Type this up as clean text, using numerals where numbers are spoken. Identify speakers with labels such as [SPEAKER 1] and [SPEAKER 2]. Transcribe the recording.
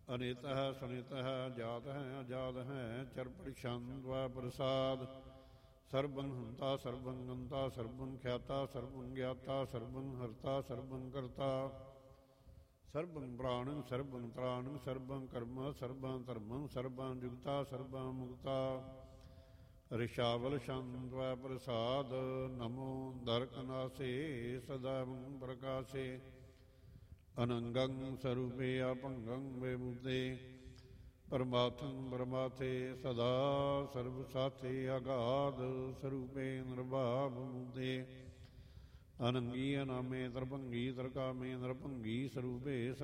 [SPEAKER 1] ਅਨੇਤः ਸੁਨੇਤः ਜਾਤ ਹੈ ਅਜਾਤ ਹੈ ਚਰਪੜ ਛੰਦਵਾ ਪ੍ਰਸਾਦ ਸਰਬੰ ਹੰਤਾ ਸਰਬੰ ਗੰਤਾ ਸਰਬੰ ਖਿਆਤਾ ਸਰਬੰ ਗਿਆਤਾ ਸਰਬੰ ਹਰਤਾ ਸਰਬੰ ਕਰਤਾ ਸਰਬੰ ਪ੍ਰਾਣੰ ਸਰਬੰ ਤ੍ਰਾਣੰ ਸਰਬੰ ਕਰਮ ਸਰਬੰ ਧਰਮੰ ਸਰਬੰ ਜੁਗਤਾ ਸਰਬੰ ਮੁਕਤਾ ਰਿਸ਼ਾਵਲ ਛੰਦਵਾ ਪ੍ਰਸਾਦ ਨਮੋ ਦਰਕਨਾਸੇ ਸਦਾਵੰ ਪ੍ਰਕਾਸੇ ਅਨੰਗੰ ਸਰੂਪੇ ਅਪੰਗੰ ਵਿਭੂਤੇ ਪਰਮਾਥੰ ਪਰਮਾਥੇ ਸਦਾ ਸਰਬ ਸਾਥੇ ਅਗਾਧ ਸਰੂਪੇ ਨਿਰਭਾਵ ਮੂਤੇ ਅਨੰਗੀ ਅਨਾਮੇ ਤਰਭੰਗੀ ਤਰਕਾਮੇ ਨਰਭੰਗੀ ਸਰੂਪੇ